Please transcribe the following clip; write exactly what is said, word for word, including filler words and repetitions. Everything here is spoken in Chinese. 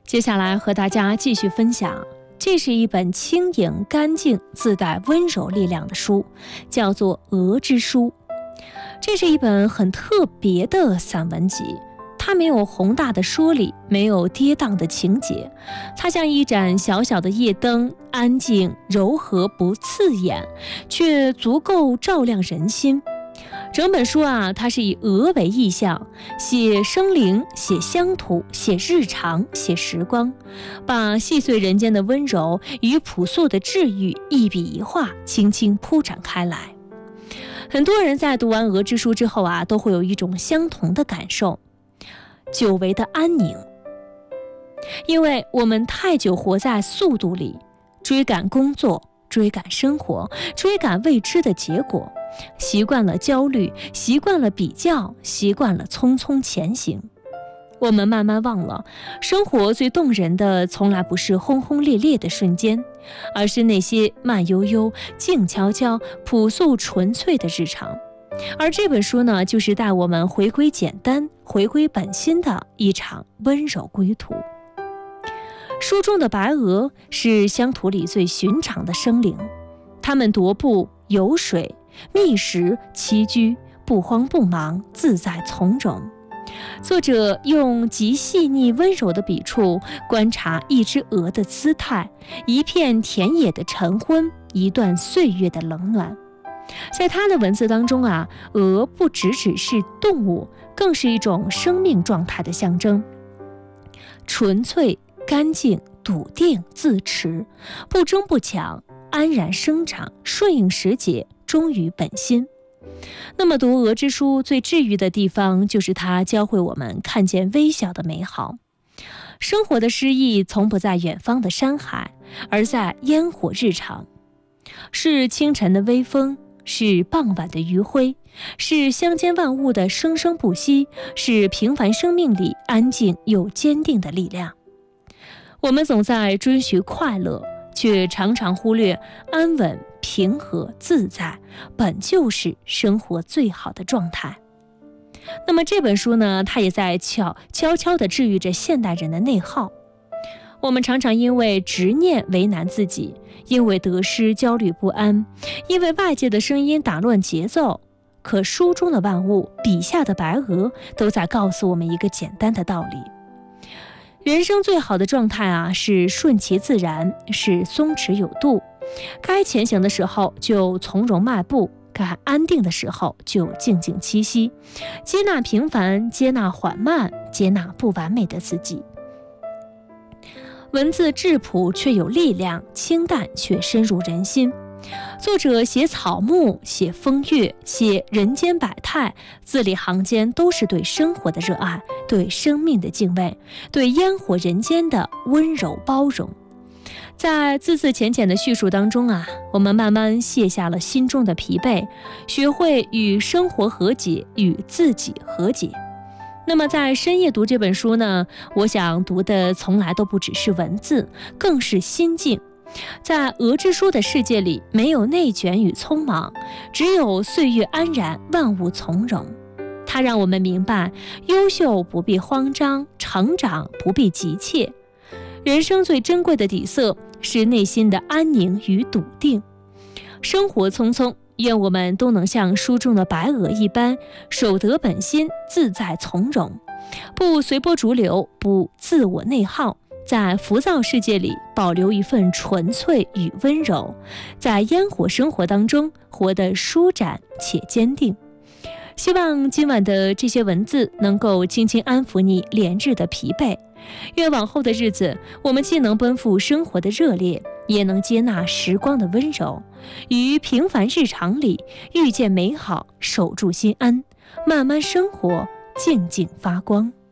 接下来和大家继续分享，这是一本轻盈干净、自带温柔力量的书，叫做《鹅之书》。这是一本很特别的散文集，它没有宏大的说理，没有跌宕的情节，它像一盏小小的夜灯，安静柔和，不刺眼，却足够照亮人心。整本书啊，它是以鹅为意象，写生灵，写乡土，写日常，写时光，把细碎人间的温柔与朴素的治愈一笔一画轻轻铺展开来。很多人在读完《鹅之书》之后啊，都会有一种相同的感受，久违的安宁。因为我们太久活在速度里，追赶工作，追赶生活，追赶未知的结果，习惯了焦虑，习惯了比较，习惯了匆匆前行。我们慢慢忘了，生活最动人的从来不是轰轰烈烈的瞬间，而是那些慢悠悠、静悄悄、朴素纯粹的日常。而这本书呢，就是带我们回归简单，回归本心的一场温柔归途。书中的白鹅是乡土里最寻常的生灵，它们踱步、游水、觅食、栖居，不慌不忙，自在从容。作者用极细腻温柔的笔触观察一只鹅的姿态，一片田野的晨昏，一段岁月的冷暖。在他的文字当中啊，鹅不只只是动物，更是一种生命状态的象征。纯粹、干净、笃定、自持，不争不抢，安然生长，顺应时节，忠于本心。那么读《鹅之书》最治愈的地方，就是它教会我们看见微小的美好。生活的诗意从不在远方的山海，而在烟火日常。是清晨的微风，是傍晚的余晖，是乡间万物的生生不息，是平凡生命里安静又坚定的力量。我们总在追寻快乐，却常常忽略安稳、平和、自在本就是生活最好的状态。那么这本书呢，它也在悄悄悄地治愈着现代人的内耗。我们常常因为执念为难自己，因为得失焦虑不安，因为外界的声音打乱节奏。可书中的万物，笔下的白鹅，都在告诉我们一个简单的道理。人生最好的状态啊，是顺其自然，是松弛有度。该前行的时候就从容迈步，该安定的时候就静静栖息，接纳平凡，接纳缓慢，接纳不完美的自己。文字质朴却有力量，清淡却深入人心。作者写草木，写风月，写人间百态，字里行间都是对生活的热爱，对生命的敬畏，对烟火人间的温柔包容。在字字浅浅的叙述当中啊，我们慢慢卸下了心中的疲惫，学会与生活和解，与自己和解。那么在深夜读这本书呢，我想读的从来都不只是文字，更是心境。在鹅之书的世界里，没有内卷与匆忙，只有岁月安然，万物从容。它让我们明白，优秀不必慌张，成长不必急切。人生最珍贵的底色是内心的安宁与笃定。生活匆匆，愿我们都能像书中的白鹅一般，守得本心，自在从容，不随波逐流，不自我内耗，在浮躁世界里保留一份纯粹与温柔，在烟火生活当中活得舒展且坚定。希望今晚的这些文字能够轻轻安抚你连日的疲惫，愿往后的日子，我们既能奔赴生活的热烈，也能接纳时光的温柔，于平凡日常里遇见美好，守住心安，慢慢生活，静静发光。